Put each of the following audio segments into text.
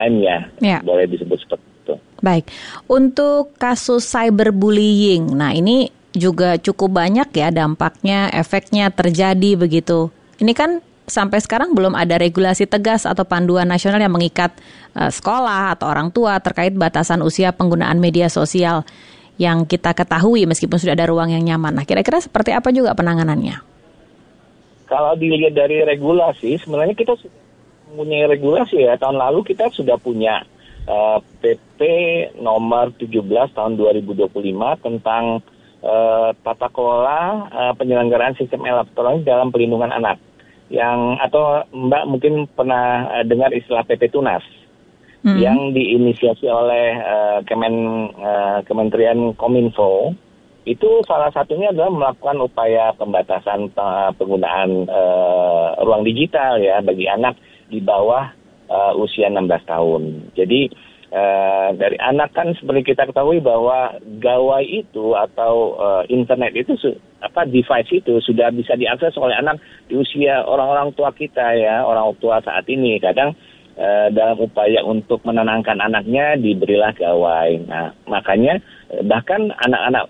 ya. Boleh disebut seperti itu. Baik, untuk kasus cyberbullying, nah ini juga cukup banyak ya dampaknya, efeknya terjadi begitu. Ini kan sampai sekarang belum ada regulasi tegas atau panduan nasional yang mengikat sekolah atau orang tua terkait batasan usia penggunaan media sosial yang kita ketahui meskipun sudah ada ruang yang nyaman. Nah, kira-kira seperti apa juga penanganannya? Kalau dilihat dari regulasi, sebenarnya kita mempunyai regulasi ya. Tahun lalu kita sudah punya PP nomor 17 tahun 2025 tentang tata kelola penyelenggaraan sistem elektronik dalam pelindungan anak. Atau Mbak mungkin pernah dengar istilah PP Tunas yang diinisiasi oleh Kementerian Kominfo. Itu salah satunya adalah melakukan upaya pembatasan penggunaan ruang digital ya bagi anak di bawah usia 16 tahun. Jadi dari anak kan seperti kita ketahui bahwa gawai itu atau internet itu device itu sudah bisa diakses oleh anak di usia orang-orang tua kita ya, orang tua saat ini. Kadang dalam upaya untuk menenangkan anaknya diberilah gawai. Nah, makanya bahkan anak-anak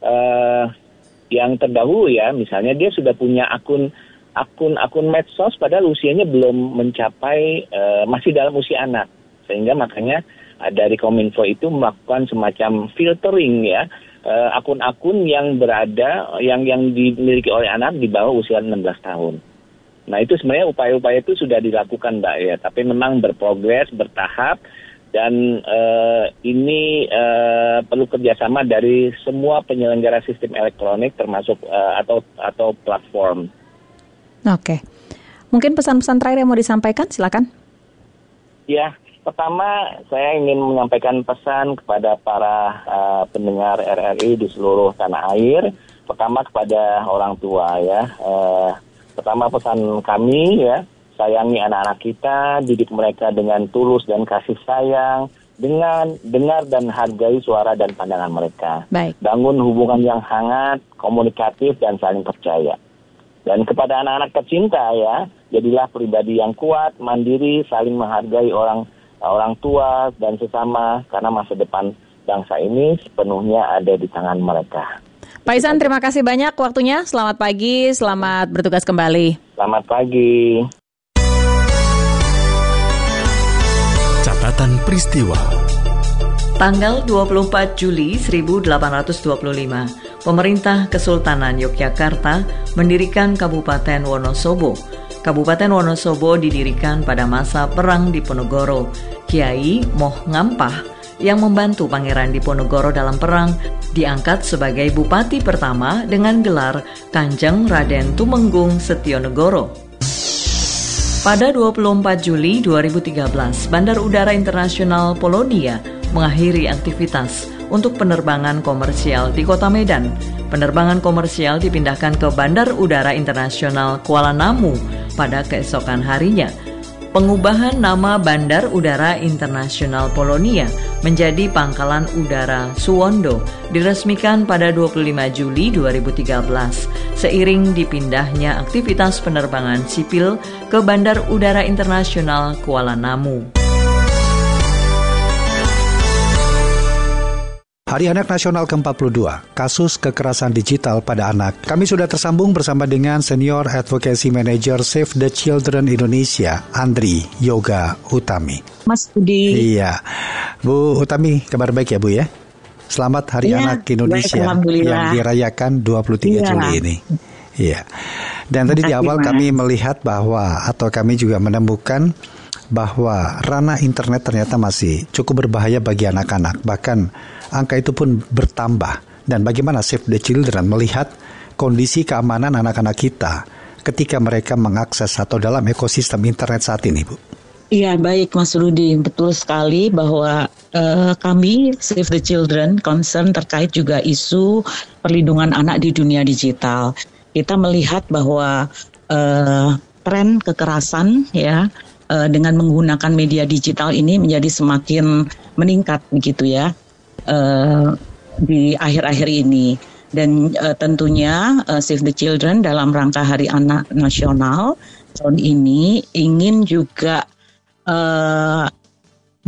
yang terdahulu ya, misalnya dia sudah punya akun medsos padahal usianya belum mencapai masih dalam usia anak, sehingga makanya dari Kominfo itu melakukan semacam filtering ya akun-akun yang berada yang dimiliki oleh anak di bawah usia 16 tahun. Nah itu sebenarnya upaya-upaya itu sudah dilakukan Mbak ya, tapi memang berprogres, bertahap. Dan ini perlu kerjasama dari semua penyelenggara sistem elektronik termasuk atau platform. Oke, mungkin pesan-pesan terakhir yang mau disampaikan, silakan. Ya, pertama saya ingin menyampaikan pesan kepada para pendengar RRI di seluruh tanah air. Pertama kepada orang tua ya. Pertama pesan kami ya. Sayangi anak-anak kita, didik mereka dengan tulus dan kasih sayang, dengan dengar dan hargai suara dan pandangan mereka. Baik. Bangun hubungan yang hangat, komunikatif, dan saling percaya. Dan kepada anak-anak tercinta ya, jadilah pribadi yang kuat, mandiri, saling menghargai orang tua dan sesama, karena masa depan bangsa ini sepenuhnya ada di tangan mereka. Pak Ihsan, terima kasih banyak waktunya. Selamat pagi, selamat bertugas kembali. Selamat pagi. Catatan peristiwa. Tanggal 24 Juli 1825, pemerintah Kesultanan Yogyakarta mendirikan Kabupaten Wonosobo. Kabupaten Wonosobo didirikan pada masa Perang Diponegoro. Kiai Moh Ngampah yang membantu Pangeran Diponegoro dalam perang diangkat sebagai bupati pertama dengan gelar Kanjeng Raden Tumenggung Setionegoro. Pada 24 Juli 2013, Bandar Udara Internasional Polonia mengakhiri aktivitas untuk penerbangan komersial di Kota Medan. Penerbangan komersial dipindahkan ke Bandar Udara Internasional Kuala Namu pada keesokan harinya. Pengubahan nama Bandar Udara Internasional Polonia menjadi Pangkalan Udara Suwondo diresmikan pada 25 Juli 2013 seiring dipindahnya aktivitas penerbangan sipil ke Bandar Udara Internasional Kuala Namu. Hari Anak Nasional ke-42, kasus kekerasan digital pada anak. Kami sudah tersambung bersama dengan Senior Advocacy Manager Save the Children Indonesia, Andri Yoga Utami. Mas Budi. Iya, Bu Utami, kabar baik ya Bu ya? Selamat Hari Anak Indonesia yang dirayakan 23 Juli ini. Iya. Dan tadi di awal kami melihat bahwa, atau kami juga menemukan bahwa ranah internet ternyata masih cukup berbahaya bagi anak-anak. Bahkan angka itu pun bertambah. Dan bagaimana Save the Children melihat kondisi keamanan anak-anak kita ketika mereka mengakses atau dalam ekosistem internet saat ini, Bu? Iya, baik Mas Rudi. Betul sekali bahwa kami Save the Children concern terkait juga isu perlindungan anak di dunia digital. Kita melihat bahwa tren kekerasan ya dengan menggunakan media digital ini menjadi semakin meningkat begitu ya di akhir-akhir ini. Dan tentunya Save the Children dalam rangka Hari Anak Nasional tahun ini ingin juga